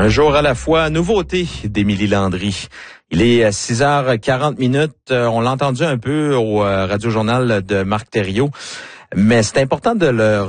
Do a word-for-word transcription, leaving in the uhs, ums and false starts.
Un jour à la fois, nouveauté d'Émilie Landry. Il est à six heures quarante minutes. On l'a entendu un peu au Radio-Journal de Marc Thériault, mais c'est important de le